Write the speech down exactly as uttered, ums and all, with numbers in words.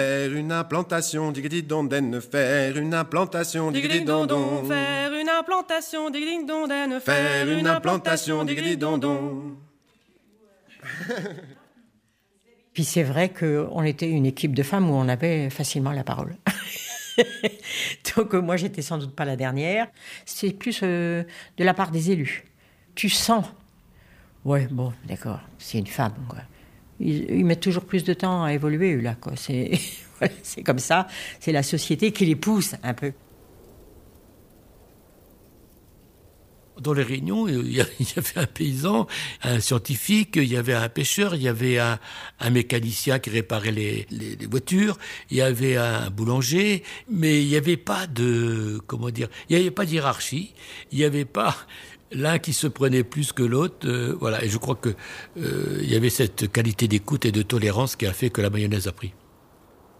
Faire une implantation, digididondaine, faire une implantation, digididondon. Faire une implantation, digididondaine, Faire une implantation, digididondon. Puis c'est vrai qu'on était une équipe de femmes où on avait facilement la parole. Donc moi, j'étais sans doute pas la dernière. C'est plus euh, de la part des élus. Tu sens, ouais, bon, d'accord, c'est une femme, quoi. Ils, ils mettent toujours plus de temps à évoluer, eux, là, quoi. C'est, voilà, c'est comme ça, c'est la société qui les pousse un peu. Dans les réunions, il y avait un paysan, un scientifique, il y avait un pêcheur, il y avait un, un mécanicien qui réparait les, les, les voitures, il y avait un boulanger, mais il n'y avait pas de, comment dire, il n'y avait pas de hiérarchie, il n'y avait pas l'un qui se prenait plus que l'autre, euh, voilà. Et je crois que euh, il y avait cette qualité d'écoute et de tolérance qui a fait que la mayonnaise a pris.